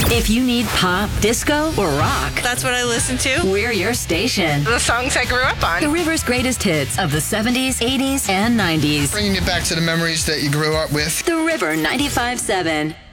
If you need pop, disco, or rock, That's what I listen to. we're your station. The songs I grew up on. The River's greatest hits of the 70s, 80s, and 90s. Bringing you back to the memories that you grew up with. The River 95.7.